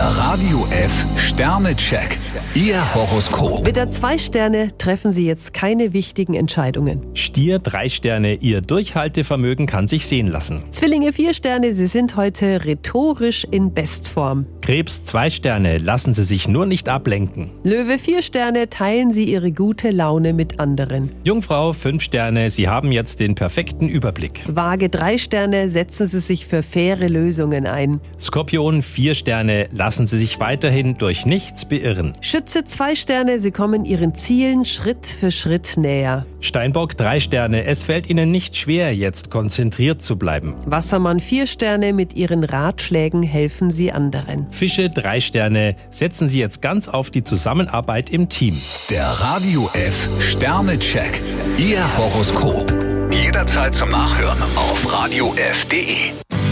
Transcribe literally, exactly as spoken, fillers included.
Radio F Sternecheck. Ihr Horoskop. Widder, zwei Sterne, treffen Sie jetzt keine wichtigen Entscheidungen. Stier, drei Sterne, Ihr Durchhaltevermögen kann sich sehen lassen. Zwillinge, vier Sterne, Sie sind heute rhetorisch in Bestform. Krebs, zwei Sterne, lassen Sie sich nur nicht ablenken. Löwe, vier Sterne, teilen Sie Ihre gute Laune mit anderen. Jungfrau, fünf Sterne, Sie haben jetzt den perfekten Überblick. Waage, drei Sterne, setzen Sie sich für faire Lösungen ein. Skorpion, vier Sterne, lassen Sie sich weiterhin durch nichts beirren. Schütze, zwei Sterne, Sie kommen Ihren Zielen Schritt für Schritt näher. Steinbock, drei Sterne, es fällt Ihnen nicht schwer, jetzt konzentriert zu bleiben. Wassermann, vier Sterne, mit Ihren Ratschlägen helfen Sie anderen. Fische, drei Sterne, setzen Sie jetzt ganz auf die Zusammenarbeit im Team. Der Radio F Sternecheck. Ihr Horoskop. Jederzeit zum Nachhören auf radio f punkt de.